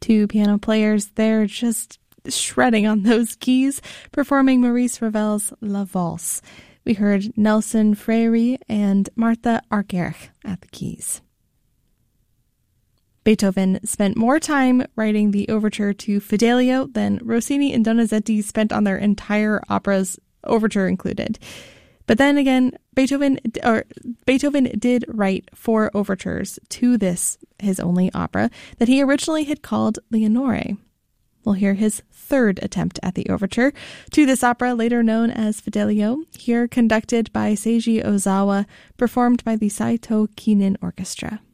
Two piano players, they're just shredding on those keys, performing Maurice Ravel's La Valse. We heard Nelson Freire and Martha Argerich at the keys. Beethoven spent more time writing the overture to Fidelio than Rossini and Donizetti spent on their entire operas, overture included. But then again, Beethoven did write 4 overtures to this, his only opera, that he originally had called Leonore. We'll hear his 3rd attempt at the overture to this opera, later known as Fidelio, here conducted by Seiji Ozawa, performed by the Saito Kinin Orchestra.